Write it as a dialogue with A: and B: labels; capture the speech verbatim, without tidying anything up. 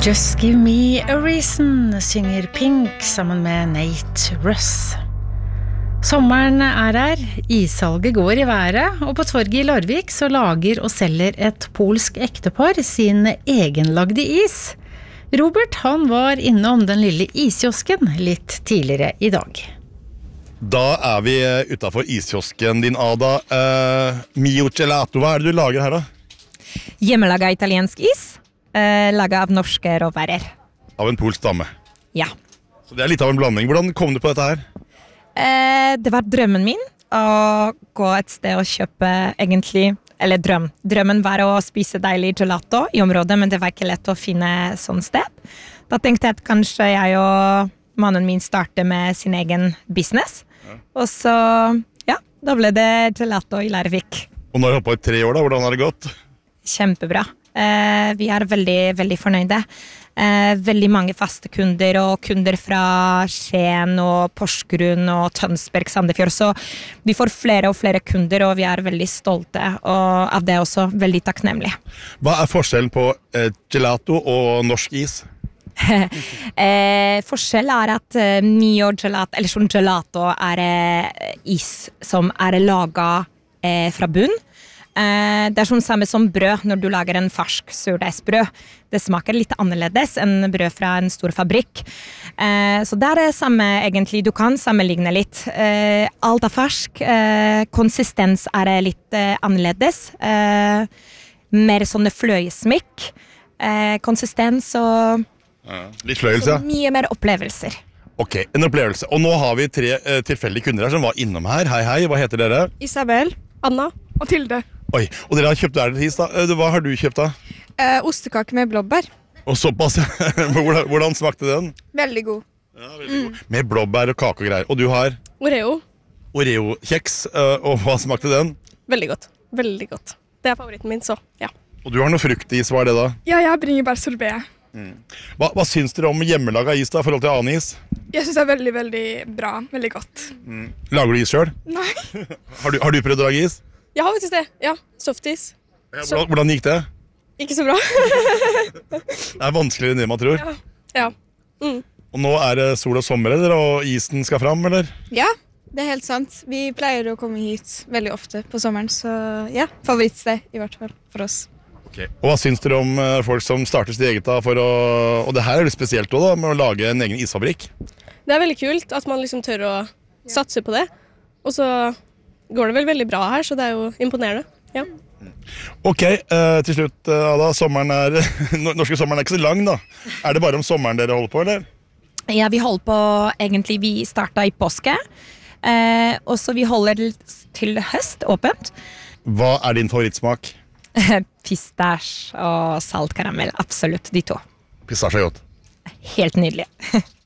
A: Just Give Me a Reason, synger Pink sammen med Nate Russ. Sommeren er her, issalget går i været, og på torget i Larvik så lager og selger et polsk ektepar sin egenlagde is. Robert, han var innom den lille iskiosken litt tidligere i dag.
B: Da er vi utenfor iskiosken din, Ada. Uh, Mio Gelato, hva er det du lager her da?
C: Hjemmelaga italiensk is. Uh, laget av norske råværer.
B: Av en polsk dame?
C: Ja.
B: Så det er litt av en blanding. Hvordan kom du på dette her?
C: Uh, det var drømmen min å gå et sted og kjøpe egentlig, eller drøm. Drømmen var å spise deilig gelato i området, men det var ikke lett å finne sånn sted. Da tenkte jeg at kanskje jeg og mannen min starter med sin egen business. Ja. Og så, ja, da ble det gelato i Larvik.
B: Og nå har du holdt på i tre år da, hvordan har det gått?
C: Kjempebra. Eh, vi er veldig, veldig fornøyde. Eh, veldig mange faste kunder, og kunder fra Skien og Porsgrunn og Tønsberg, Sandefjord. Så vi får flere og flere kunder, og vi er veldig stolte, og av det også veldig takknemlige.
B: Hva er forskjellen på eh, gelato og norsk is?
C: eh, forskjell er at eh, mio gelato, eller sånn gelato er eh, is som er laget eh, fra bunn. Det er sånn samme som brød når du lager en fersk surdeigsbrød. Det smaker litt annerledes enn brød fra en stor fabrikk. Så det er det samme egentlig. Du kan sammenligne litt. Alt er fersk. Konsistens er litt annerledes. Mer sånne fløyesmykk. Konsistens og
B: ja, litt fløyelse, ja.
C: Mye mer opplevelser.
B: Ok, en opplevelse. Og nå har vi tre uh, tilfeldige kunder her som var innom her. Hei, hei. Hva heter dere?
D: Isabel, Anna og Tilde.
B: Oi, og dere har kjøpt der til is da. Hva har du kjøpt da?
D: Eh, ostekake med blåbær.
B: Og såpass, hvordan, hvordan smakte den?
D: Veldig god.
B: Ja, veldig god. Mm. Med blåbær og kake og greier. Og du har?
D: Oreo.
B: Oreo-kjeks, og hva smakte den?
D: Veldig godt, veldig godt. Det er favoritten min, så ja.
B: Og du har noe fruktis, hva er det da?
D: Ja, jeg bringer bare sorbet.
B: Mm. Hva, hva syns dere om hjemmelaga is da, i forhold til annen is?
D: Jeg synes det er veldig, veldig bra, veldig godt.
B: Mm. Lager du is selv?
D: Nei.
B: har, du, har du prøvd å lage is?
D: Jeg har faktisk det, ja, softis.
B: Ja, hvordan, hvordan gikk det?
D: Ikke så bra.
B: Det er vanskeligere enn det man tror.
D: Ja, ja. Mm.
B: Og nå er det sol og sommer, eller? Og isen skal fram, eller?
E: Ja, det er helt sant. Vi pleier å komme hit veldig ofte på sommeren, så ja, favorittsted i hvert fall for oss.
B: Okay. Og hva syns dere om uh, folk som starter sitt eget da, for å, og det her er litt spesielt også da, med å lage en egen isfabrikk?
D: Det er veldig kult at man liksom tør å satse på det, og så går det vel veldig bra her, så det er jo imponerende. Ja.
B: Ok, uh, til slutt, uh, Ada, sommeren er, norske sommeren er ikke så lang da. Er det bare om sommeren dere holder på, eller?
C: Ja, vi holder på, egentlig vi startet i påske, uh, og så vi holder til høst åpent.
B: Hva er din favorittsmak?
C: Pistasje og saltkaramell, absolutt de to.
B: Pistasje er godt.
C: Helt nydelig.